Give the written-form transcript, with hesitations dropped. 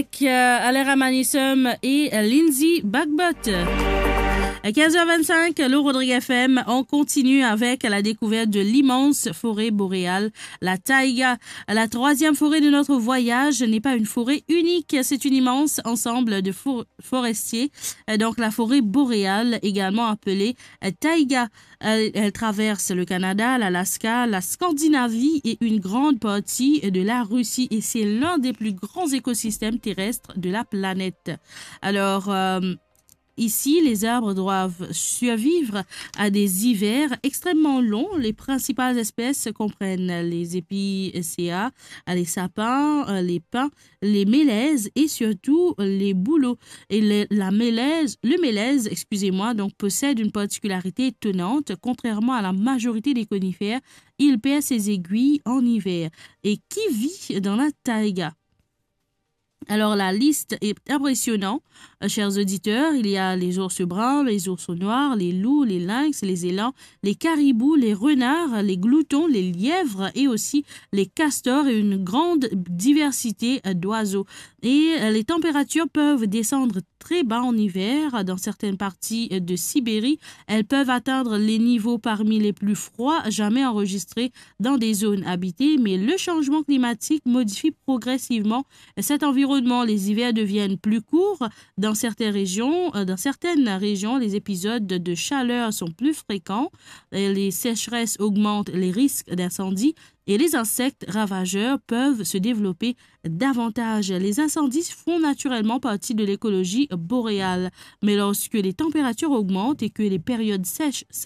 Alera Manissum et Lindsay Bagbot. À 15h25, le Rodrigue FM, on continue avec la découverte de l'immense forêt boréale, la taïga. La troisième forêt de notre voyage n'est pas une forêt unique, c'est une immense ensemble de forestiers. Donc la forêt boréale, également appelée taïga. Elle traverse le Canada, l'Alaska, la Scandinavie et une grande partie de la Russie. Et c'est l'un des plus grands écosystèmes terrestres de la planète. Alors, ici, les arbres doivent survivre à des hivers extrêmement longs. Les principales espèces comprennent les épicéas, les sapins, les pins, les mélèzes et surtout les bouleaux. Et le mélèze, donc possède une particularité étonnante. Contrairement à la majorité des conifères, il perd ses aiguilles en hiver. Et qui vit dans la taïga? Alors, la liste est impressionnante, chers auditeurs. Il y a les ours bruns, les ours noirs, les loups, les lynx, les élans, les caribous, les renards, les gloutons, les lièvres et aussi les castors et une grande diversité d'oiseaux. Et les températures peuvent descendre très bas en hiver. Dans certaines parties de Sibérie, elles peuvent atteindre les niveaux parmi les plus froids jamais enregistrés dans des zones habitées. Mais le changement climatique modifie progressivement cet environnement. Les hivers deviennent plus courts dans certaines régions. Les épisodes de chaleur sont plus fréquents. Les sécheresses augmentent les risques d'incendie. Et les insectes ravageurs peuvent se développer davantage. Les incendies font naturellement partie de l'écologie boréale. Mais lorsque les températures augmentent et que les périodes sèches